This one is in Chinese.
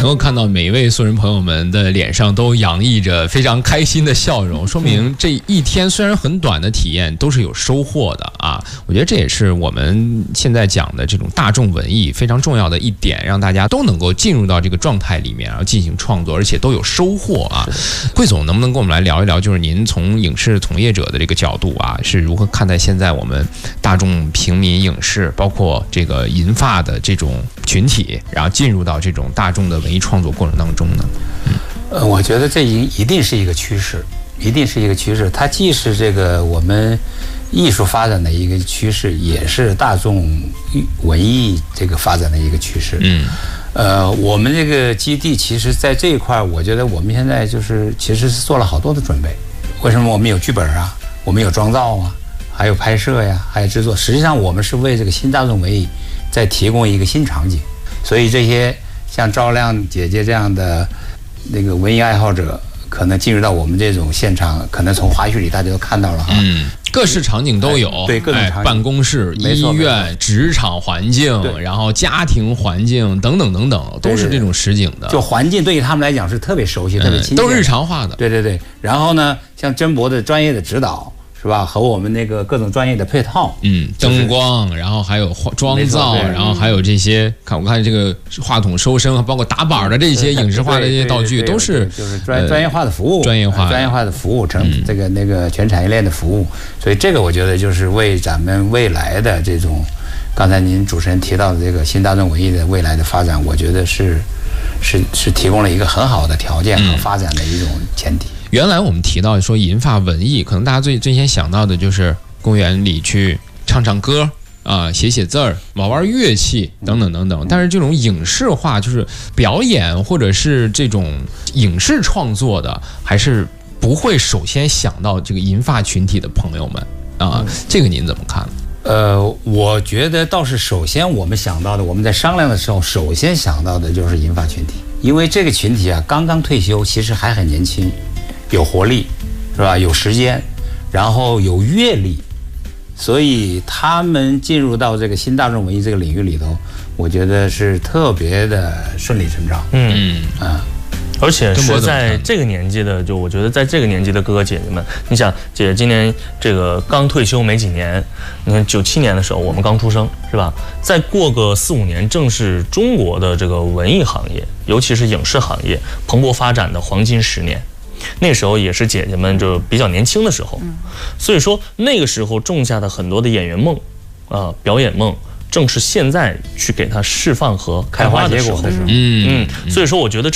够看到每一位素人朋友们的脸上都洋溢着非常开心的笑容，说明这一天虽然很短的体验都是有收获的啊。我觉得这也是我们现在讲的这种大众文艺非常重要的一点，让大家都能够进入到这个状态里面，然后进行创作，而且都有收获啊。惠总能不能跟我们来聊一聊，就是您从影视从业者的这个角度啊，是如何看待现在我们大众平民影视，包括这个银发的这种群体，然后进入到这种大众的文艺创作过程当中呢？ 我觉得这一定是一个趋势，一定是一个趋势。它既是这个我们艺术发展的一个趋势，也是大众文艺这个发展的一个趋势。我们这个基地其实在这一块，我觉得我们现在其实是做了好多的准备。为什么我们有剧本啊？我们有妆造啊，还有拍摄呀，还有制作。实际上，我们是为这个新大众文艺在提供一个新场景。所以这些像赵亮姐姐这样的那个文艺爱好者，可能进入到我们这种现场，可能从花絮里大家都看到了哈。 各式场景都有， 对各种场景， 办公室、医院、职场环境，然后家庭环境等等等等，都是这种实景的。 就环境对于他们来讲是特别熟悉、特别亲切， 都是日常化的。 对。然后呢，像甄博的专业的指导。是吧？和我们那个各种专业的配套， 灯光，然后还有妆造，然后还有这些，我看这个话筒收声，包括打板的这些影视化的这些道具，都是就是专业化的服务， 专业化的服务，这个那个全产业链的服务。所以这个我觉得就是为咱们未来的这种，刚才您主持人提到的这个新大众文艺的未来的发展，我觉得是提供了一个很好的条件和发展的一种前提。 原来我们提到说银发文艺，可能大家最先想到的就是公园里去唱歌啊，写字儿，玩乐器等等等等。但是这种影视化，就是表演或者是这种影视创作的，还是不会首先想到这个银发群体的朋友们啊。这个您怎么看？ 我觉得倒是首先我们想到的，我们在商量的时候首先想到的就是银发群体，因为这个群体啊刚刚退休，其实还很年轻。有活力，是吧？有时间，然后有阅历，所以他们进入到这个新大众文艺这个领域里头，我觉得是特别的顺理成章。 而且是在这个年纪的，就我觉得在这个年纪的哥哥姐姐们，你想，姐姐今年这个刚退休没几年，你看97年的时候我们刚出生，是吧？再过个4、5年，正是中国的这个文艺行业，尤其是影视行业蓬勃发展的黄金10年。那时候也是姐姐们就比较年轻的时候，所以说那个时候种下的很多的演员梦，表演梦，正是现在去给它释放和开花的时候。所以说我觉得